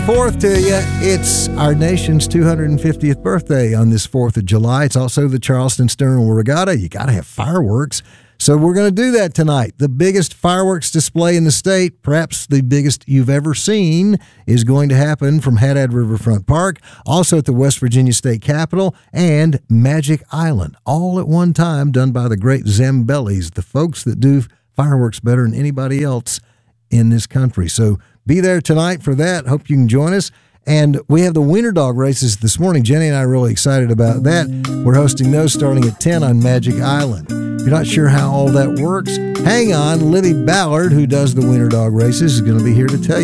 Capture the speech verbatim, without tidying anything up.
fourth to you. It's our nation's two hundred fiftieth birthday on this fourth of July. It's also the Charleston Stern Regatta. You got to have fireworks. So we're going to do that tonight. The biggest fireworks display in the state, perhaps the biggest you've ever seen, is going to happen from Haddad Riverfront Park, also at the West Virginia State Capitol, and Magic Island, all at one time, done by the great Zambellis, the folks that do fireworks better than anybody else in this country. So be there tonight for that. Hope you can join us. And we have the Wiener Dog races this morning. Jenny and I are really excited about that. We're hosting those starting at ten on Magic Island. If you're not sure how all that works, hang on. Libby Ballard, who does the Wiener Dog races, is going to be here to tell you.